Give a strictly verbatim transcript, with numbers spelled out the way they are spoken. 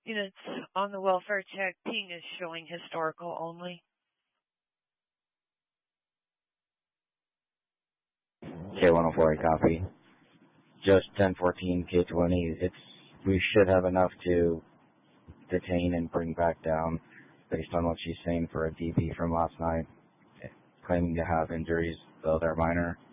Units on the welfare check, ping is showing historical only. K one oh four, copy. Just ten fourteen K twenty. It's we should have enough to detain and bring back down based on what she's saying for a D B from last night, claiming to have injuries, though they're minor.